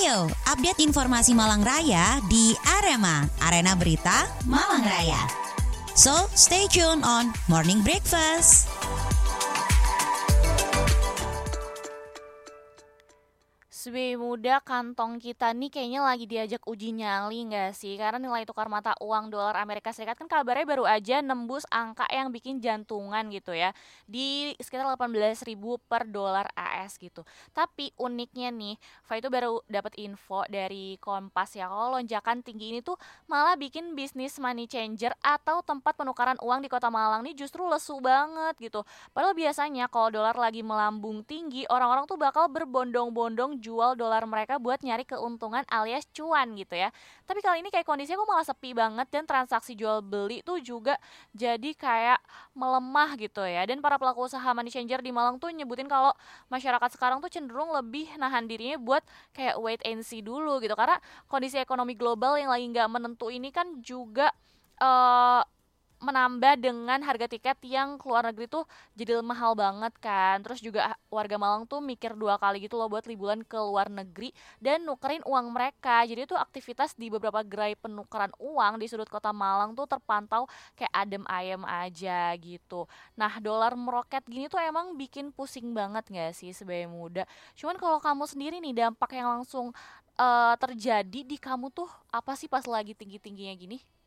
Ayo, update informasi Malang Raya di Arema, Arena Berita Malang Raya. So, stay tuned on Morning Breakfast. Sebagai muda, kantong kita nih kayaknya lagi diajak uji nyali nggak sih? Karena nilai tukar mata uang dolar Amerika Serikat kan kabarnya baru aja nembus angka yang bikin jantungan gitu ya. Di sekitar 18.000 per dolar AS gitu. Tapi uniknya nih, Fa itu baru dapat info dari Kompas ya. Kalau lonjakan tinggi ini tuh malah bikin bisnis money changer atau tempat penukaran uang di kota Malang nih justru lesu banget gitu. Padahal biasanya kalau dolar lagi melambung tinggi, orang-orang tuh bakal berbondong-bondong jual dolar mereka buat nyari keuntungan alias cuan gitu ya. Tapi kali ini kayak kondisinya kok malah sepi banget dan transaksi jual beli tuh juga jadi kayak melemah gitu ya. Dan para pelaku usaha money changer di Malang tuh nyebutin kalau masyarakat sekarang tuh cenderung lebih nahan dirinya buat kayak wait and see dulu gitu. Karena kondisi ekonomi global yang lagi nggak menentu ini kan juga eh menambah dengan harga tiket yang keluar negeri tuh jadi mahal banget kan. Terus juga warga Malang tuh mikir dua kali gitu loh buat liburan ke luar negeri dan nukerin uang mereka. Jadi tuh aktivitas di beberapa gerai penukaran uang di sudut kota Malang tuh terpantau kayak adem ayem aja gitu. Nah, dolar meroket gini tuh emang bikin pusing banget gak sih sebagai muda? Cuman kalau kamu sendiri nih dampak yang langsung terjadi di kamu tuh apa sih pas lagi tinggi-tingginya gini?